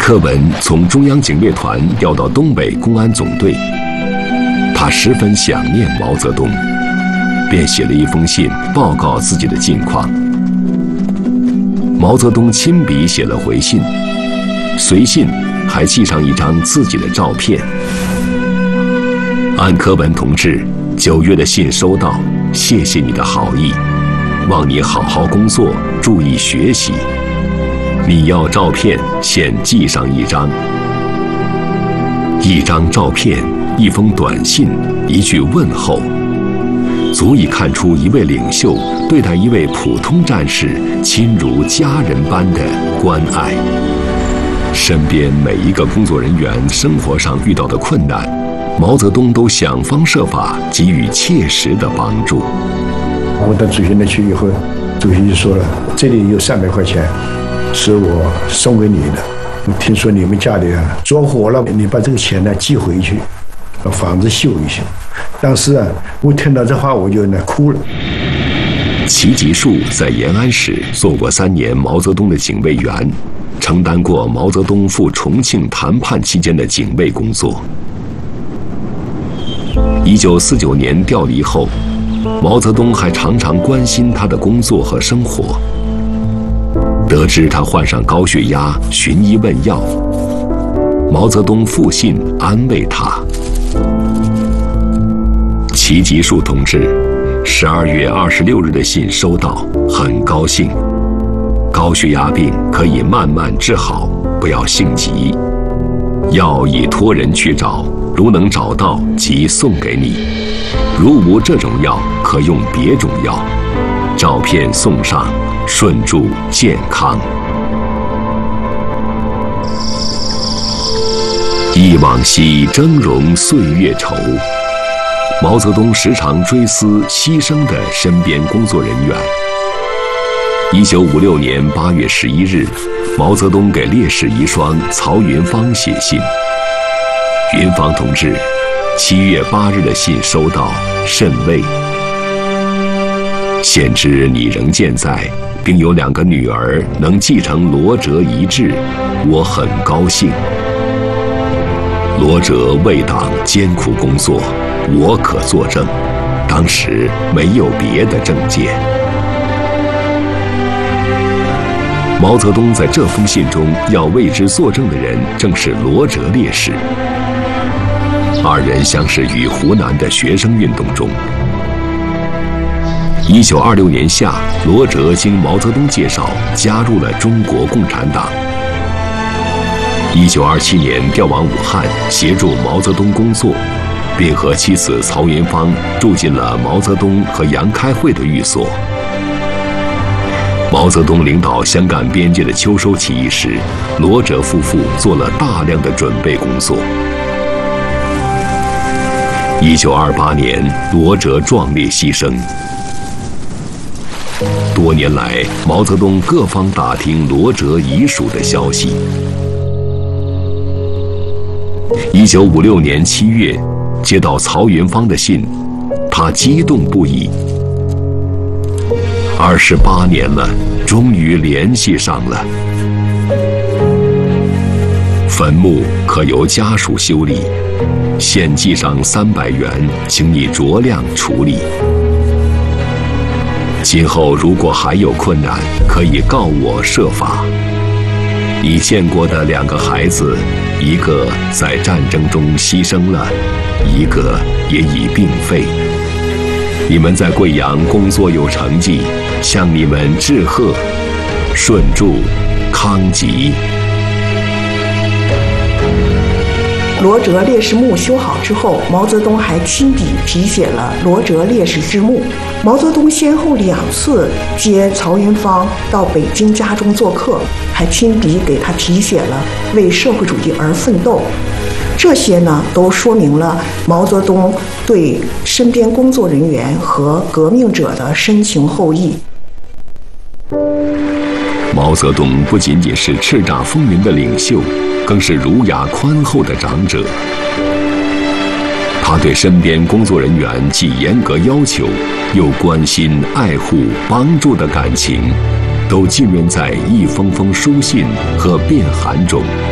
克文从中央警卫团调到东北公安总队，他十分想念毛泽东，便写了一封信报告自己的近况。毛泽东亲笔写了回信，随信还寄上一张自己的照片。安克文同志，9月的信收到，谢谢你的好意，望你好好工作，注意学习。你要照片，现寄上一张。一张照片，一封短信，一句问候，足以看出一位领袖对待一位普通战士亲如家人般的关爱。身边每一个工作人员生活上遇到的困难，毛泽东都想方设法给予切实的帮助。 我到主席那去以后，主席就说了，这里有300块钱，是我送给你的。我听说你们家里着火了，你把这个钱呢寄回去，把房子修一修。当时我听到这话我就哭了。 齐吉树在延安市做过3年毛泽东的警卫员，承担过毛泽东赴重庆谈判期间的警卫工作。1949年调离后，毛泽东还常常关心他的工作和生活。得知他患上高血压，寻医问药，毛泽东复信安慰他。齐吉树同志12月26日的信收到，很高兴。高血压病可以慢慢治好，不要性急。药已托人去找，如能找到即送给你，如无这种药，可用别种药。照片送上，顺祝健康。忆往昔峥嵘岁月稠，毛泽东时常追思牺牲的身边工作人员。1956年8月11日，毛泽东给烈士遗孀曹云芳写信。云芳同志7月8日的信收到，甚慰。现知你仍健在，并有2个女儿能继承罗哲遗志，我很高兴。罗哲为党艰苦工作，我可作证，当时没有别的政见。毛泽东在这封信中要为之作证的人，正是罗哲烈士。2人相识于湖南的学生运动中。1926年夏，罗哲经毛泽东介绍加入了中国共产党。1927年调往武汉协助毛泽东工作，并和妻子曹云芳住进了毛泽东和杨开慧的寓所。毛泽东领导湘赣边界的秋收起义时，罗哲夫妇做了大量的准备工作。1928年，罗哲壮烈牺牲。多年来，毛泽东各方打听罗哲遗属的消息。1956年7月，接到曹云芳的信，他激动不已。28年了，终于联系上了。坟墓可由家属修理，现寄上300元，请你酌量处理。今后如果还有困难，可以告我设法。你见过的2个孩子，一个在战争中牺牲了，一个也已病废。你们在贵阳工作有成绩，向你们致贺，顺祝康吉。 罗哲烈士墓修好之后，毛泽东还亲笔题写了罗哲烈士之墓。毛泽东先后2次接曹云芳到北京家中做客，还亲笔给他题写了为社会主义而奋斗。这些呢，都说明了毛泽东对身边工作人员和革命者的深情厚谊。 毛泽东不仅仅是叱咤风云的领袖，更是儒雅宽厚的长者。他对身边工作人员既严格要求，又关心、爱护、帮助的感情，都浸润在一封封书信和电函中。